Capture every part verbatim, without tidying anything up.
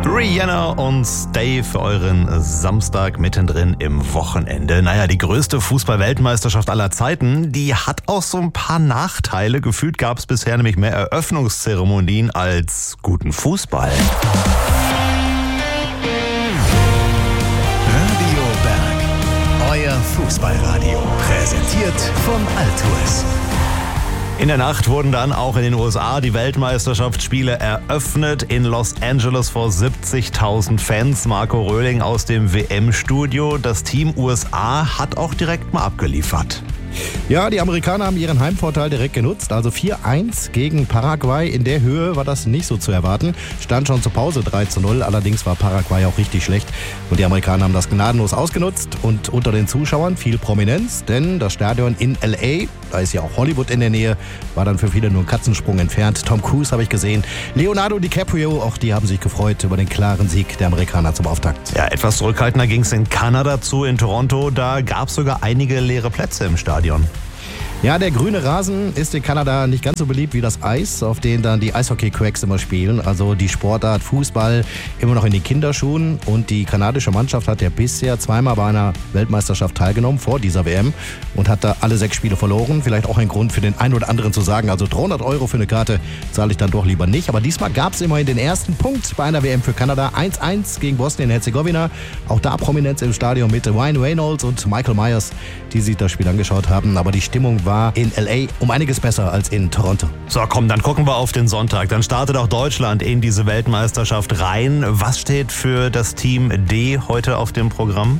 Rihanna und Stay für euren Samstag mittendrin im Wochenende. Naja, die größte Fußball-Weltmeisterschaft aller Zeiten, die hat auch so ein paar Nachteile. Gefühlt gab es bisher nämlich mehr Eröffnungszeremonien als guten Fußball. Radio Berg, euer Fußballradio, präsentiert von Altours. In der Nacht wurden dann auch in den U S A die Weltmeisterschaftsspiele eröffnet. In Los Angeles vor siebzigtausend Fans. Marco Röhling aus dem W M-Studio. Das Team U S A hat auch direkt mal abgeliefert. Ja, die Amerikaner haben ihren Heimvorteil direkt genutzt. Also vier eins gegen Paraguay. In der Höhe war das nicht so zu erwarten. Stand schon zur Pause drei zu null. Allerdings war Paraguay auch richtig schlecht. Und die Amerikaner haben das gnadenlos ausgenutzt. Und unter den Zuschauern viel Prominenz. Denn das Stadion in L A, da ist ja auch Hollywood in der Nähe, war dann für viele nur ein Katzensprung entfernt. Tom Cruise habe ich gesehen. Leonardo DiCaprio, auch die haben sich gefreut über den klaren Sieg der Amerikaner zum Auftakt. Ja, etwas zurückhaltender ging es in Kanada zu, in Toronto. Da gab es sogar einige leere Plätze im Stadion. Ja, der grüne Rasen ist in Kanada nicht ganz so beliebt wie das Eis, auf dem dann die Eishockey-Cracks immer spielen. Also die Sportart Fußball immer noch in den Kinderschuhen. Und die kanadische Mannschaft hat ja bisher zweimal bei einer Weltmeisterschaft teilgenommen, vor dieser W M. Und hat da alle sechs Spiele verloren. Vielleicht auch ein Grund für den einen oder anderen zu sagen, also dreihundert Euro für eine Karte zahle ich dann doch lieber nicht. Aber diesmal gab es immerhin den ersten Punkt bei einer W M für Kanada. eins eins gegen Bosnien-Herzegowina. Auch da Prominenz im Stadion mit Ryan Reynolds und Michael Myers, die sich das Spiel angeschaut haben. Aber die Stimmung war in L A um einiges besser als in Toronto. So, komm, dann gucken wir auf den Sonntag. Dann startet auch Deutschland in diese Weltmeisterschaft rein. Was steht für das Team D heute auf dem Programm?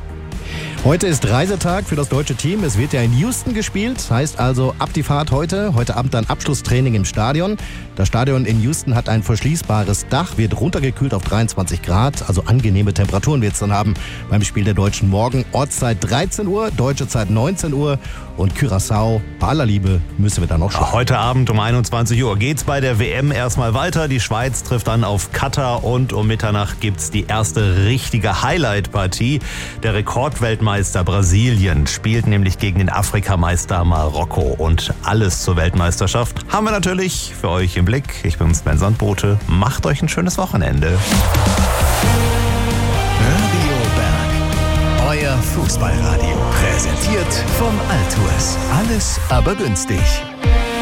Heute ist Reisetag für das deutsche Team. Es wird ja in Houston gespielt, heißt also ab die Fahrt heute. Heute Abend dann Abschlusstraining im Stadion. Das Stadion in Houston hat ein verschließbares Dach, wird runtergekühlt auf dreiundzwanzig Grad. Also angenehme Temperaturen wird es dann haben beim Spiel der Deutschen morgen. Ortszeit dreizehn Uhr, deutsche Zeit neunzehn Uhr. Und Curaçao, bei aller Liebe, müssen wir dann noch schauen. Heute Abend um einundzwanzig Uhr geht's bei der W M erstmal weiter. Die Schweiz trifft dann auf Katar und um Mitternacht gibt's die erste richtige Highlight-Partie. Der Rekordweltmeister Brasilien spielt nämlich gegen den Afrikameister Marokko. Und alles zur Weltmeisterschaft haben wir natürlich für euch im Blick. Ich bin Sven Sandbote. Macht euch ein schönes Wochenende. Radio Berg, euer Fußballradio, präsentiert von Altours. Alles aber günstig.